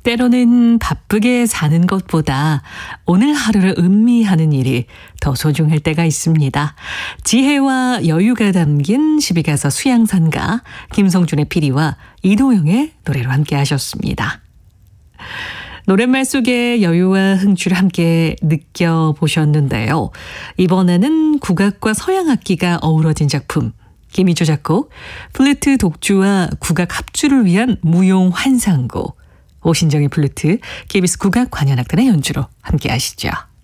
때로는 바쁘게 사는 것보다 오늘 하루를 음미하는 일이 더 소중할 때가 있습니다. 지혜와 여유가 담긴 시비가서 수양산가 김성준의 피리와 이도영의 노래로 함께 하셨습니다. 노랫말 속의 여유와 흥주를 함께 느껴보셨는데요. 이번에는 국악과 서양악기가 어우러진 작품, 김희조 작곡, 플루트 독주와 국악 합주를 위한 무용 환상곡, 오신정의 플루트, KBS 국악 관현악단의 연주로 함께 하시죠.